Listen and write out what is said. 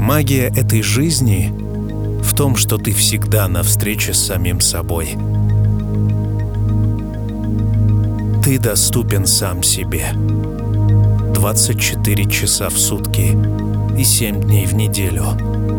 Магия этой жизни в том, что ты всегда на встрече с самим собой. Ты доступен сам себе. 24 часа в сутки и 7 дней в неделю.